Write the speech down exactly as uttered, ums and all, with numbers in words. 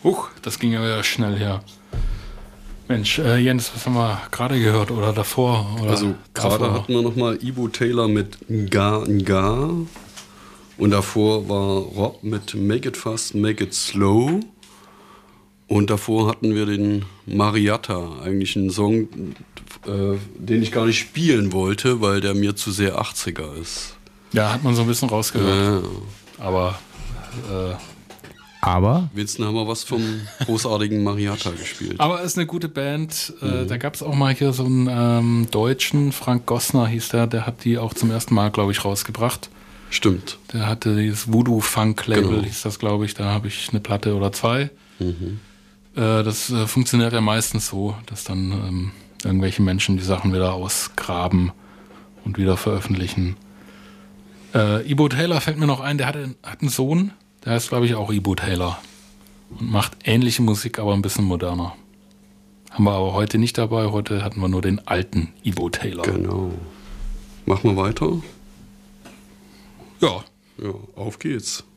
Huch, das ging ja schnell her. Mensch, äh, Jens, was haben wir gerade gehört oder davor? Oder also gerade hatten wir nochmal Ibo Taylor mit Nga Nga und davor war Rob mit Make It Fast, Make It Slow und davor hatten wir den Mariatta, eigentlich einen Song, äh, den ich gar nicht spielen wollte, weil der mir zu sehr achtziger ist. Ja, hat man so ein bisschen rausgehört. Ja. Aber äh, Aber? Winston haben wir was vom großartigen Mariatta gespielt. Aber es ist eine gute Band. Mhm. Da gab es auch mal hier so einen ähm, Deutschen, Frank Gossner hieß der, der hat die auch zum ersten Mal, glaube ich, rausgebracht. Stimmt. Der hatte dieses Voodoo-Funk-Label, genau. hieß das, glaube ich. Da habe ich eine Platte oder zwei. Mhm. Äh, das äh, funktioniert ja meistens so, dass dann ähm, irgendwelche Menschen die Sachen wieder ausgraben und wieder veröffentlichen. Äh, Ibo Taylor fällt mir noch ein, der hatte, hat einen Sohn, der heißt, glaube ich, auch Ibo Taylor und macht ähnliche Musik, aber ein bisschen moderner. Haben wir aber heute nicht dabei. Heute hatten wir nur den alten Ibo Taylor. Genau. Machen wir weiter? Ja. Ja, auf geht's.